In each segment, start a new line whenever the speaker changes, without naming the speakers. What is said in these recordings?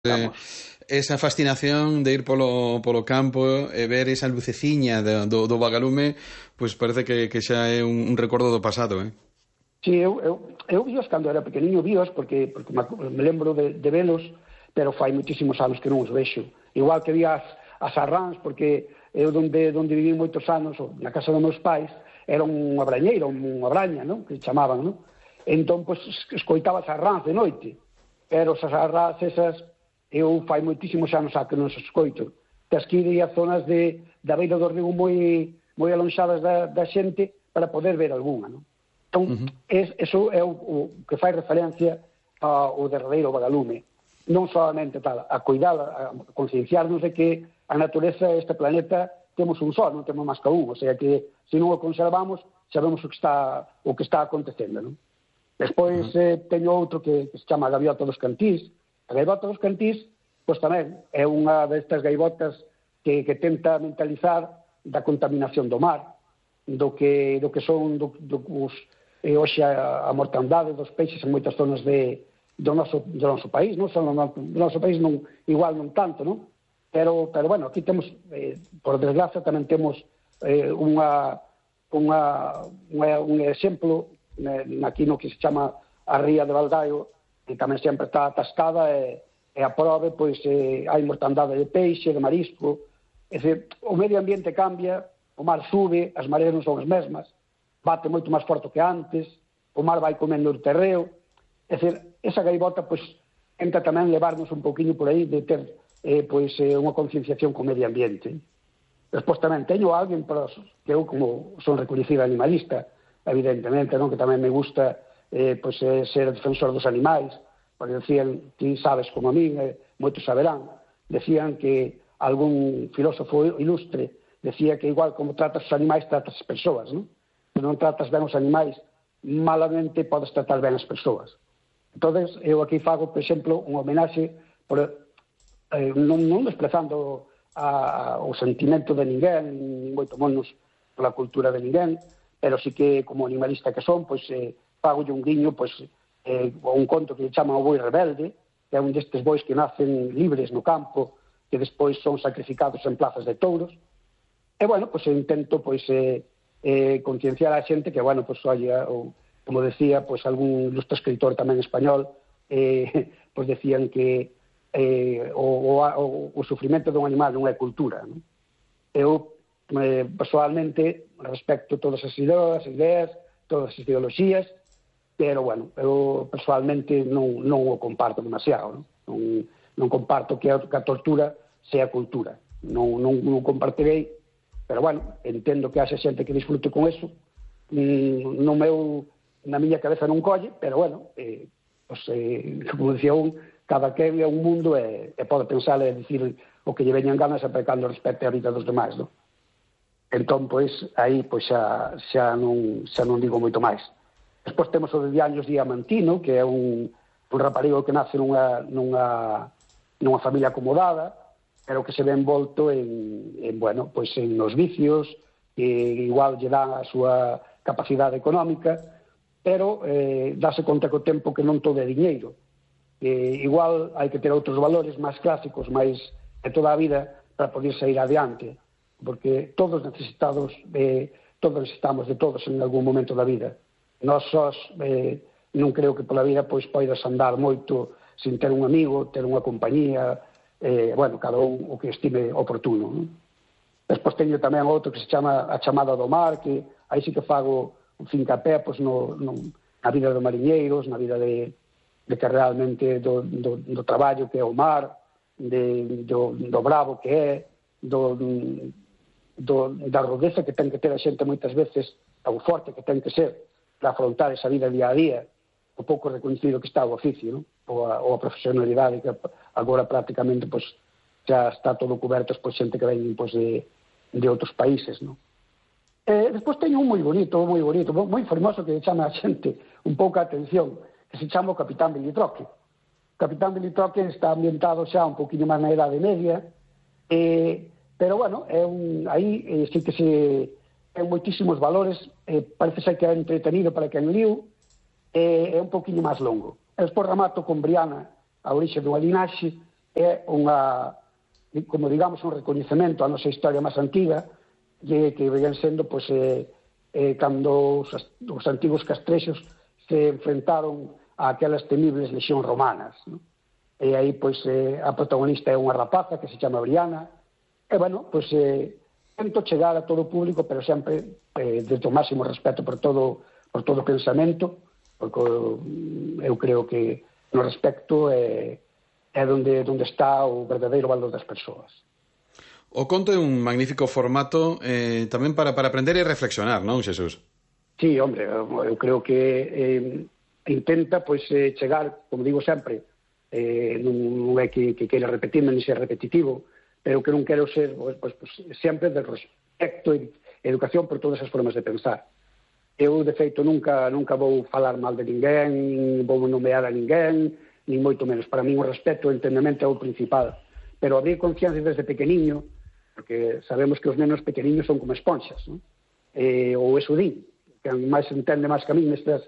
Vamos.
Esa fascinación de ir polo campo e ver esa luceciña do vagalume, pois parece que xa é un recordo do pasado,
Sí, eu víos cando era pequeniño, víos porque me lembro de velos, pero fai moitísimos anos que non os vexo. Igual que vi as arráns, porque eu donde viví moitos anos, na casa dos meus pais, era unha brañeira, unha braña, non? Que chamaban, non? Entón, pois, escoitaba as arráns de noite, pero esas arráns esas, eu fai moitísimos anos a que non se escoito. Tens que ir a zonas da beira do río moi alonxadas da xente para poder ver algunha, non? Entón, eso é o que fai referencia ao derradeiro vagalume. Non solamente a cuidar, a concienciarnos de que a natureza, este planeta, temos un só, non temos máis que un, o sea que se non o conservamos, sabemos o que está acontecendo, non? Despois teño outro que se chama a gaviota dos cantís. A gaivota dos cantís, pois tamén é unha destas gaivotas que tenta mentalizar da contaminación do mar, do que son hoxe a mortandade dos peixes en moitas zonas do noso país, non só no noso país, igual non tanto, non? Pero bueno, aquí temos, por desgracia, tamén temos un exemplo aquí no que se chama a ría de Valdaio, que tamén sempre está atascada e a prove, pois, hai mortandade de peixe, de marisco. É dicir, o medio ambiente cambia, o mar sube, as mareas non son as mesmas, bate moito máis forte que antes, o mar vai comendo o terreo. É dicir, esa gaivota, pois, tenta tamén levarnos un pouquiño por aí de ter, pois, unha concienciación co medio ambiente. Despois tamén teño alguén, que eu, como son recoñecida animalista, evidentemente, non, que tamén me gusta pois, ser defensor dos animais, porque decían, ti sabes como a min, moitos saberán, decían que algún filósofo ilustre decía que igual como tratas os animais, tratas as persoas, non? Se non tratas ben os animais, malamente podes tratar ben as persoas. Entón, eu aquí fago, por exemplo, unha homenaxe, non desprezando o sentimento de ninguén, nin moito menos pola cultura de ninguén, pero sí que, como animalista que son, pois, fago un guiño, pois, un conto que chaman o boi rebelde, que é un destes bois que nacen libres no campo, que despois son sacrificados en plazas de touros. E, bueno, pois, intento, pois, concienciar a xente que, bueno, pois, oye, como decía, pois, algún ilustre escritor tamén español, pois, decían que o sufrimento dun animal non é cultura, non? Eu, personalmente, respecto todas as ideas, todas as ideoloxías, pero, bueno, eu personalmente non o comparto demasiado, non comparto que a tortura sea cultura, non compartirei, pero, bueno, entendo que haxe xente que disfrute con eso, na miña cabeza non colle, pero, bueno, como decía cada que é un mundo e pode pensar e dicir o que lle veñan ganas sempre cando respecte a vida dos demais, non? Entón, pois, aí pois xa non digo moito máis. Despois temos o de Diaños Diamantino, que é un raparigo que nace nunha familia acomodada, pero que se ve envolto en nos vicios, que igual lle dan a súa capacidade económica, pero dáse conta co tempo que non todo é diñeiro. Igual hai que ter outros valores máis clásicos, máis de toda a vida, para poder sair adiante, porque todos necesitamos de todos en algún momento da vida. Nós sós non creo que pola vida pois poidas andar moito sin ter un amigo, ter unha compañía, cada un o que estime oportuno, non? Despois teño tamén outro que se chama A chamada do mar, que aí sí que fago un fincapé pois, na vida dos mariñeiros, na vida de que realmente do traballo que é o mar, do bravo que é, da rudeza que ten que ter a xente moitas veces, o forte que ten que ser para afrontar esa vida día a día, o pouco reconhecido que está o oficio, non? Ou a profesionalidade que agora prácticamente pois, xa está todo coberto por xente que ven pois, de outros países, non? Despois teño un moi bonito, moi fermoso que chama a xente un pouco a atención, que se chama o Capitán Bilitroque. O Capitán Bilitroque está ambientado xa un poquinho máis na Idade Media, pero, bueno, aí sí que ten moitísimos valores, parece ser que é entretenido para quen liu, é un poquinho máis longo. Despois remato con Briana, a orixe dunha linaxe, é unha, como digamos, un recoñecemento á nosa historia máis antiga, que veían sendo pois, cando os antigos castrexos se enfrentaron a aquelas temibles lexións romanas, ¿no? E aí pois a protagonista é unha rapaza que se chama Briana, e bueno, pois tento chegar a todo o público, pero sempre desde o máximo respeto por todo o pensamento, porque eu creo que no respecto é onde está o verdadeiro valor das persoas.
O conto é un magnífico formato tamén para aprender e reflexionar, non, Xesús?
Sí, hombre, eu creo que intenta pois chegar, como digo sempre, non é que queira repetirme ni ser repetitivo, pero que non quero ser pues, sempre de respecto e educación por todas as formas de pensar. Eu, de feito, nunca vou falar mal de ninguén, nin vou nomear a ninguén, nin moito menos. Para mí o respeto e o entendemento é o principal. Pero abrir confianza desde pequeniño, porque sabemos que os nenos pequeniños son como esponxas, ¿no? Ou eso din, que máis entende máis que a mí nestas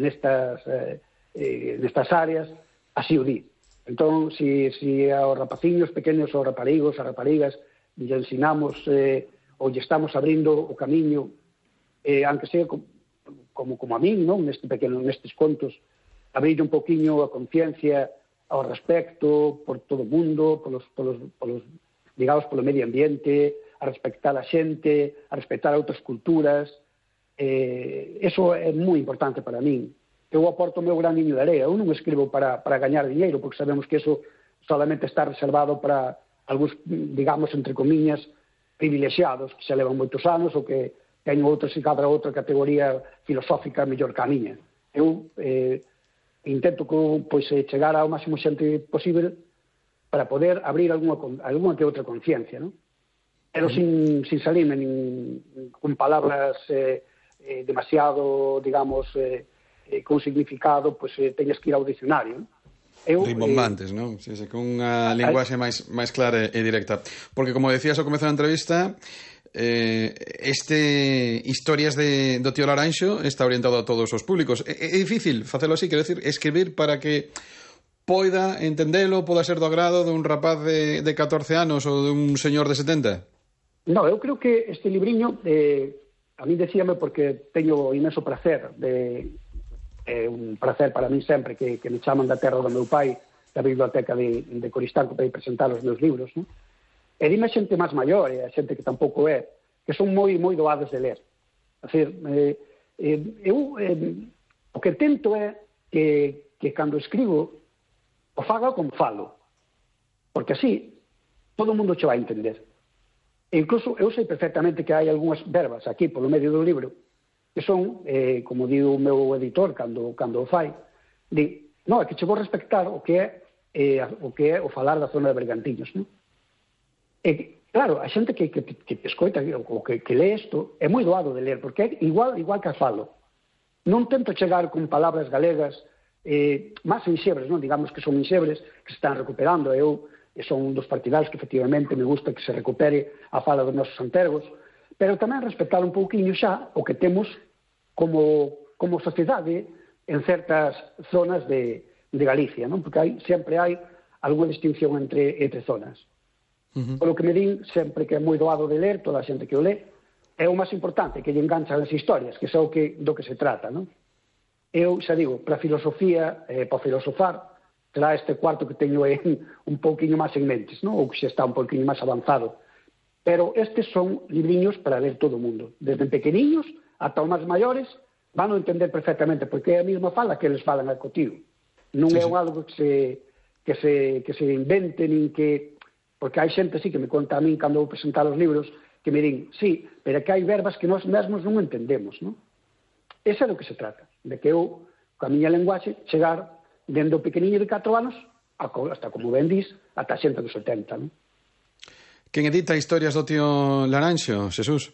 áreas, así o di. Entón, si aos rapaciños pequenos, aos raparigos, as raparigas, lle ensinamos ou lle estamos abrindo o camiño, aunque sea como a min, non? Nestes contos, abrir un poquinho a conciencia ao respecto por todo o mundo, digamos, polo medio ambiente, a respectar a xente, a respectar outras culturas. Eso é moi importante para min. Eu aporto o meu graniño de area. Eu non escribo para gañar dinheiro, porque sabemos que eso solamente está reservado para algúns, digamos, entre comillas, privilexiados, que se levan moitos anos ou que teñen cada outra categoría filosófica mellor que a miña. Eu intento chegar ao máximo xente posible para poder abrir alguna que outra conciencia, ¿no? Pero sin salirme con palabras demasiado, digamos, con significado, teñas que ir ao dicionario, ¿no?
Rimbombantes, non? Sí, con unha linguaxe máis clara e directa. Porque, como decías ao comezo da entrevista, historias do tío Laranxo está orientado a todos os públicos. É difícil facelo así, quero decir, escribir para que poida entendelo, poda ser do agrado dun rapaz de 14 anos ou dun señor de 70?
No, eu creo que este libriño a mí decíame porque teño imenso prazer un prazer para mí sempre que me chaman da terra do meu pai, da biblioteca de Coristanco, para ir presentar os meus libros, non? E dime a xente máis maior, e a xente que tampouco que son moi doados de ler. É dicir, eu o que tento é que cando escribo o faga como falo, porque así todo o mundo che vai entender. E incluso eu sei perfectamente que hai algunhas verbas aquí polo medio do libro que son, como di o meu editor cando o fai, di, non, é que che vou respectar o que é o falar da zona de Bergantiños, non? E claro, a xente que escoita ou que lee isto é moi doado de ler, porque é igual que a falo. Non tento chegar con palabras galegas máis enxebres, non? Digamos que son enxebres que se están recuperando. Eu son un dos partidarios que efectivamente me gusta que se recupere a fala dos nosos antergos, pero tamén respetar un pouquiño xa o que temos como sociedade en certas zonas de Galicia, non? Porque sempre hai algunha distinción entre zonas. Polo que me din, sempre que é moi doado de ler, toda a xente que o lé, é o máis importante, que lle enganchan as historias, que é do que se trata, non? Eu xa digo, para a filosofía, para filosofar, será este cuarto que teño un pouquiño máis en mentes, non? Ou que xa está un pouquiño máis avanzado. Pero estes son libriños para ler todo o mundo. Desde pequeniños ata os máis maiores van a entender perfectamente, porque é a mesma fala que eles falan contigo. Non é algo que se invente, nin que... Porque hai xente así que me conta a min cando vou presentar os libros, que me din, sí, pero que hai verbas que nós mesmos non entendemos, non? Ese é do que se trata, de que eu, coa miña lenguaxe, chegar dende o pequeniño de 4 anos hasta, como ben dís, ata a xente dos 70, non?
Quen edita historias do tío Laranxo, Xesús?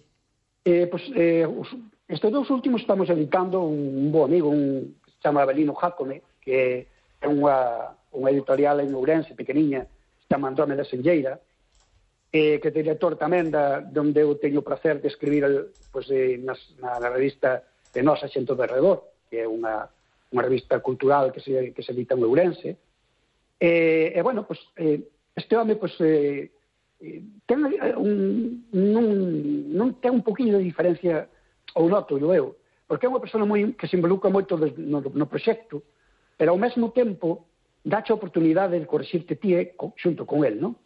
Estes dous últimos estamos editando un bo amigo, que se chama Abelino Jácome, que é unha editorial en Ourense, pequeniña, se chama Andrómeda Senlleira, que é director tamén onde eu teño o placer de escribir na revista de Nosa Xente do Redor, que é unha revista cultural que se edita en Ourense. este home, pois, ten non ten un poquinho de diferencia, ou noto eu, porque é unha persona que se involucra moito no proxecto, pero ao mesmo tempo dache a oportunidade de corrixirte ti xunto con el, non?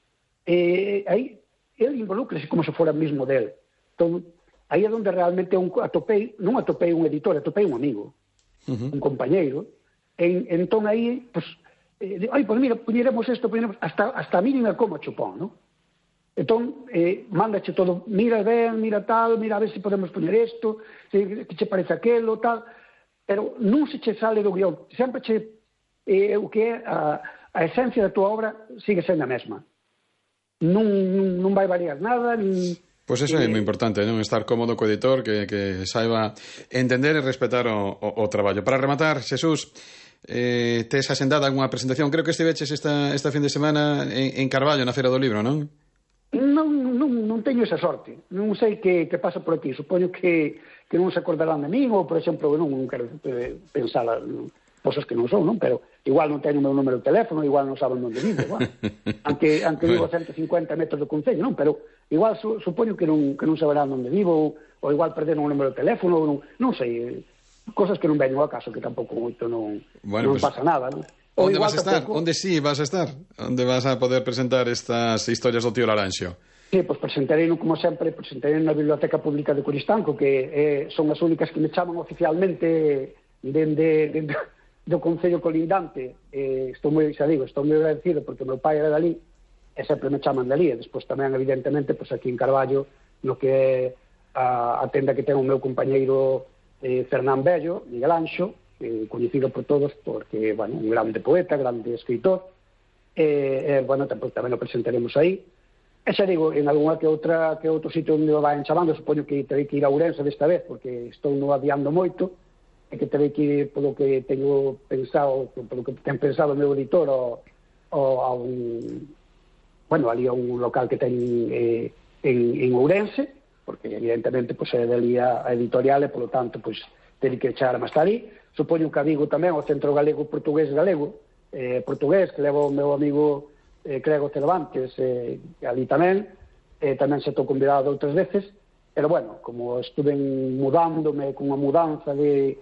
Aí, ele involucrase como se fora mismo del. Entón, aí é onde realmente non atopei un editor, atopei un amigo, un compañeiro. Entón aí, pues, pues mira, poñeremos isto, hasta a mínima como chupón, non? Entón, mándache todo, mira ben, mira tal, mira a ver se podemos poñer isto, que che parece aquelo, tal, pero non se che sale do guión, sempre o que é a esencia da tua obra sigue sendo a mesma. Non vai variar nada,
Pois eso é moi importante, non? Estar cómodo co editor, que saiba entender e respetar o traballo. Para rematar, Xesús, tes asendada algunha presentación? Creo que estiveches esta fin de semana en Carballo, na Feira do Libro, non?
Non teño esa sorte. Non sei que pasa por aquí. Supoño que non se acordarán de mí, ou, por exemplo, non quero pensar cosas que non son, non? Pero igual non teño o meu número de teléfono, igual non saben onde vivo, bueno. Aunque vivo a 150 metros do concello, non? Pero igual supoño que non saberán onde vivo, ou igual perderon o número de teléfono, non sei, cosas que non veño ao caso, que tampouco moito non pasa nada, non?
Onde vas a estar? Onde sí vas a estar? Onde vas a poder presentar estas historias do tío Laranxo?
Sí, pois presentarei, como sempre, na Biblioteca Pública de Coristanco, que son as únicas que me chaman oficialmente do Concello colindante. Estou moi agradecido, porque o meu pai era dali, e sempre me chaman dali, e despois tamén, evidentemente, pois aquí en Carballo, no que é a tenda que ten o meu compañeiro Fernán Bello, Miguel Anxo, coñecido por todos porque, bueno, un grande poeta, grande escritor, bueno, tamén o presentaremos aí. E xa digo, en algunha que outro sitio onde o vayan chamando, supoño que terei que ir a Ourense desta vez, porque estou no adiando moito, e que terei que ir polo que teño pensado, polo que ten pensado o meu editor, a un, bueno, ali a un local que ten en Ourense, porque evidentemente pois é dali a editorial, e polo tanto pois terei que echar máis ali. Supoño que a Vigo tamén, o Centro Galego Portugués, que leva o meu amigo Crego Cervantes, ali tamén se estou convidado outras veces, pero bueno, como estuve mudándome con a mudanza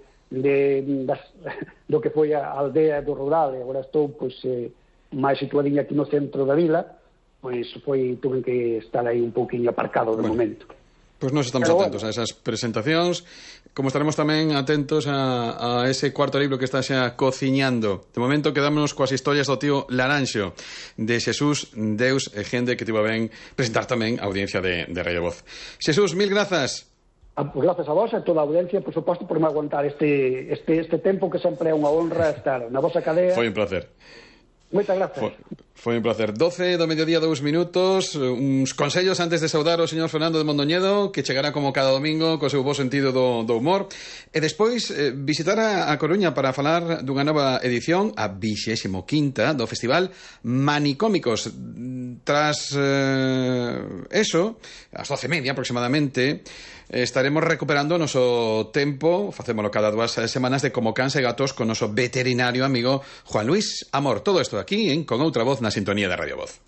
do que foi a aldea do rural, e agora estou pois máis situadinha aquí no centro da vila, pois tuve que estar aí un pouquinho aparcado de momento.
Pois nós estamos atentos a esas presentacións, como estaremos tamén atentos a ese cuarto libro que está xa cociñando. De momento quedámonos coas historias do tío Laranxo, de Xesús Deus e Gende, que tivo ben presentar tamén a audiencia de Radio Voz. Xesús, mil grazas.
Pues grazas a vos e a toda a audiencia, por suposto, por me aguantar este tempo, que sempre é unha honra estar na vosa cadea.
Foi un placer.
Moitas grazas.
Foi un placer. 12 do mediodía, 2 minutos. Uns consellos antes de saudar o señor Fernando de Mondoñedo, que chegará como cada domingo co seu bo sentido do humor. E despois visitar a Coruña para falar dunha nova edición, a 25ª do Festival Manicómicos. Tras eso, ás 12:30 aproximadamente, estaremos recuperando o noso tempo, facémolo cada 2 semanas, de Como Cans e Gatos con noso veterinario amigo Juan Luis Amor. Todo isto aquí en Con Outra Voz, na sintonía de Radio Voz.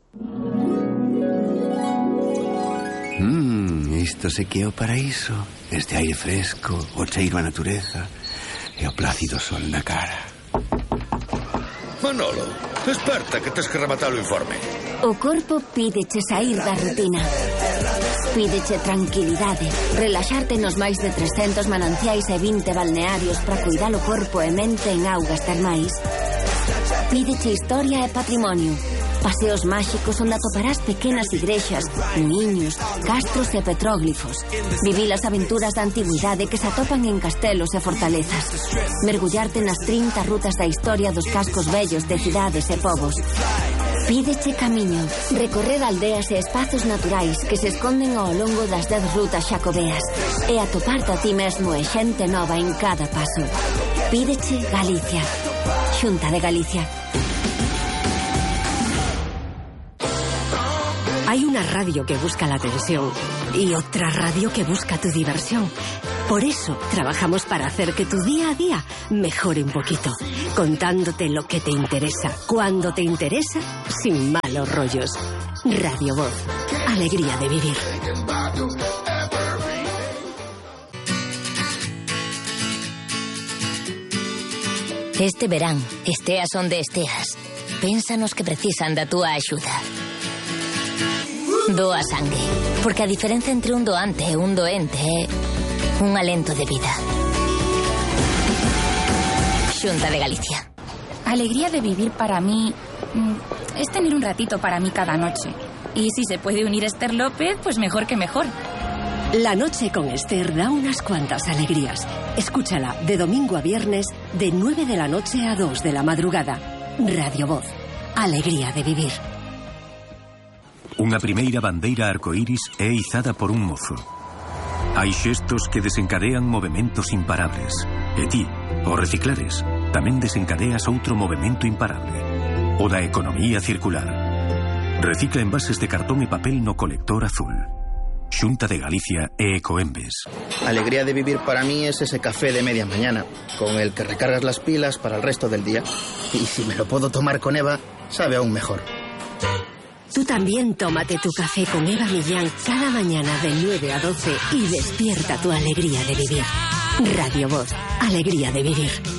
Isto se que é o paraíso. Este aire fresco, o cheiro a natureza e o plácido sol na cara.
Manolo, desperta, que tes que rematar o informe.
O corpo pídeche sair da rutina. Pídeche tranquilidade, relaxarte nos máis de 300 mananciais e 20 balnearios para cuidar o corpo e mente en augas termais. Pídeche historia e patrimonio. Paseos máxicos onde atoparás pequenas igrexas, niños, castros e petróglifos. Viví as aventuras da antigüidade que se atopan en castelos e fortalezas. Mergullarte nas 30 rutas da historia dos cascos vellos de cidades e povos. Pídeche camiño, recorrer aldeas e espazos naturais que se esconden ao longo das 10 rutas xacobeas e atoparte a ti mesmo e xente nova en cada paso. Pídeche Galicia. Xunta de Galicia.
Hay una radio que busca la atención y otra radio que busca tu diversión. Por eso trabajamos para hacer que tu día a día mejore un poquito, contándote lo que te interesa, cuando te interesa, sin malos rollos. Radio Voz, alegría de vivir.
Este verán, esteas onde esteas, pénsanos que precisan da túa axuda. Doa sangue, porque a diferencia entre un doante e un doente é un alento de vida. Xunta de Galicia.
Alegría de vivir para mí es tener un ratito para mí cada noche. Y si se puede unir Esther López, pues mejor que mejor.
La noche con Esther da unas cuantas alegrías. Escúchala de domingo a viernes de 9 de la noche a 2 de la madrugada. Radio Voz, alegría de vivir.
Unha primeira bandeira arcoíris é izada por un mozo. Hai xestos que desencadean movementos imparables. E ti, ao reciclares, tamén desencadeas outro movemento imparable. O da economía circular. Recicla envases de cartón e papel no colector azul. Xunta de Galicia e Ecoembes.
Alegría de vivir para mí es ese café de media mañana, con el que recargas las pilas para el resto del día. Y si me lo puedo tomar con Eva, sabe aún mejor.
Tú también tómate tu café con Eva Millán cada mañana de 9 a 12 y despierta tu alegría de vivir. Radio Voz, alegría de vivir.